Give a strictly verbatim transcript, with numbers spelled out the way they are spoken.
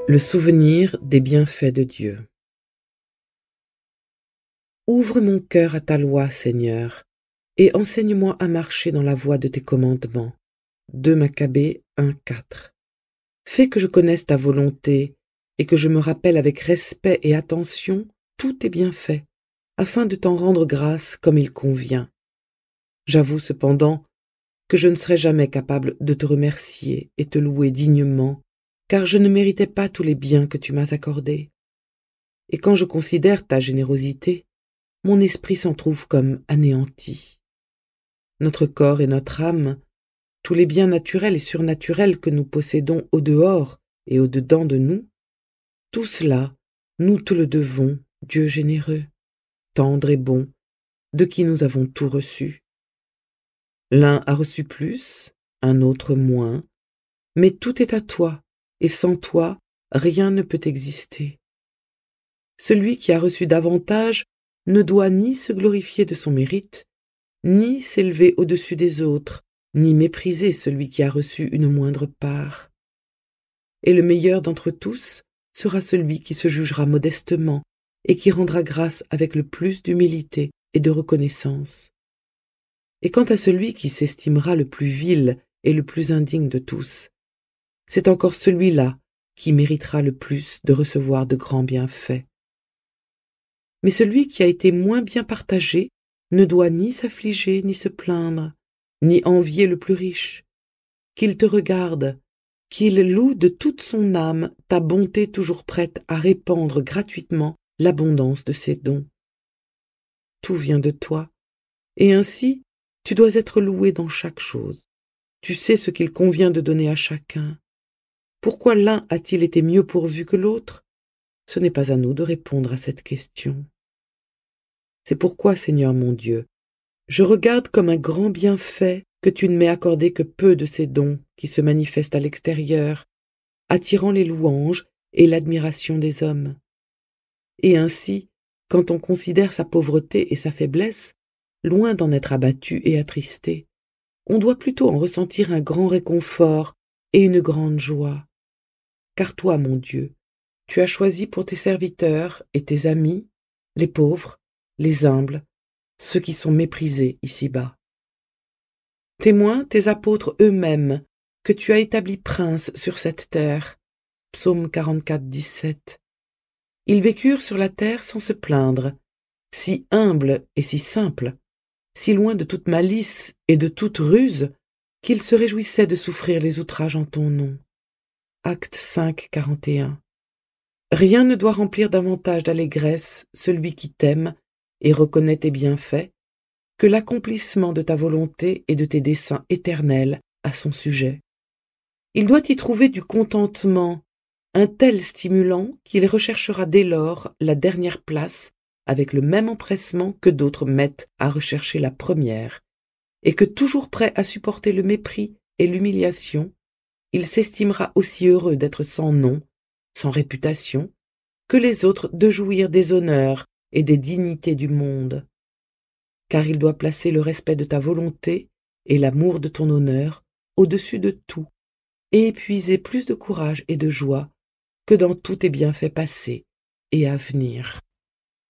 Le souvenir des bienfaits de Dieu. Ouvre mon cœur à ta loi, Seigneur, et enseigne-moi à marcher dans la voie de tes commandements. deux Maccabées un quatre. Fais que je connaisse ta volonté et que je me rappelle avec respect et attention tous tes bienfaits, afin de t'en rendre grâce comme il convient. J'avoue cependant que je ne serai jamais capable de te remercier et te louer dignement, car je ne méritais pas tous les biens que tu m'as accordés. Et quand je considère ta générosité, mon esprit s'en trouve comme anéanti. Notre corps et notre âme, tous les biens naturels et surnaturels que nous possédons au dehors et au dedans de nous, tout cela, nous te le devons, Dieu généreux, tendre et bon, de qui nous avons tout reçu. L'un a reçu plus, un autre moins, mais tout est à toi, et sans toi, rien ne peut exister. Celui qui a reçu davantage ne doit ni se glorifier de son mérite, ni s'élever au-dessus des autres, ni mépriser celui qui a reçu une moindre part. Et le meilleur d'entre tous sera celui qui se jugera modestement et qui rendra grâce avec le plus d'humilité et de reconnaissance. Et quant à celui qui s'estimera le plus vil et le plus indigne de tous, c'est encore celui-là qui méritera le plus de recevoir de grands bienfaits. Mais celui qui a été moins bien partagé ne doit ni s'affliger ni se plaindre, ni envier le plus riche. Qu'il te regarde, qu'il loue de toute son âme ta bonté toujours prête à répandre gratuitement l'abondance de ses dons. Tout vient de toi, et ainsi tu dois être loué dans chaque chose. Tu sais ce qu'il convient de donner à chacun. Pourquoi l'un a-t-il été mieux pourvu que l'autre? Ce n'est pas à nous de répondre à cette question. C'est pourquoi, Seigneur mon Dieu, je regarde comme un grand bienfait que tu ne m'aies accordé que peu de ces dons qui se manifestent à l'extérieur, attirant les louanges et l'admiration des hommes. Et ainsi, quand on considère sa pauvreté et sa faiblesse, loin d'en être abattu et attristé, on doit plutôt en ressentir un grand réconfort et une grande joie. Car toi, mon Dieu, tu as choisi pour tes serviteurs et tes amis les pauvres, les humbles, ceux qui sont méprisés ici-bas. Témoins tes apôtres eux-mêmes que tu as établis princes sur cette terre. Psaume quarante-quatre, dix-sept. Ils vécurent sur la terre sans se plaindre, si humbles et si simples, si loin de toute malice et de toute ruse, qu'ils se réjouissaient de souffrir les outrages en ton nom. Acte cinq, quarante et un. Rien ne doit remplir davantage d'allégresse celui qui t'aime et reconnaît tes bienfaits que l'accomplissement de ta volonté et de tes desseins éternels à son sujet. Il doit y trouver du contentement, un tel stimulant qu'il recherchera dès lors la dernière place avec le même empressement que d'autres mettent à rechercher la première, et que toujours prêt à supporter le mépris et l'humiliation, il s'estimera aussi heureux d'être sans nom, sans réputation, que les autres de jouir des honneurs et des dignités du monde. Car il doit placer le respect de ta volonté et l'amour de ton honneur au-dessus de tout, et épuiser plus de courage et de joie que dans tous tes bienfaits passés et à venir.